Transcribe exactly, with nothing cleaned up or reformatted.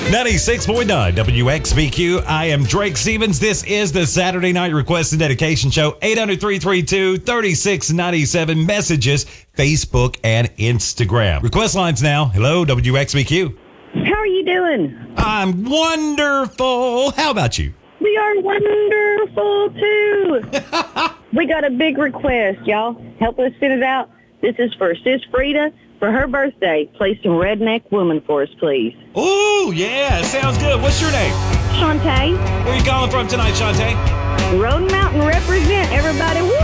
ninety-six point nine W X B Q. I am Drake Stevens. This is the Saturday Night Request and Dedication Show. eight hundred, three three two, three six nine seven. Messages, Facebook and Instagram. Request lines now. Hello, W X B Q. How are you doing? I'm wonderful. How about you? We are wonderful, too. We got a big request, y'all. Help us fit it out. This is for Sis Frida. For her birthday, play some Redneck Woman for us, please. Oh, yeah. Sounds good. What's your name? Shantae, Where are you calling from tonight, Shantae? Road Mountain represent, everybody. Woo!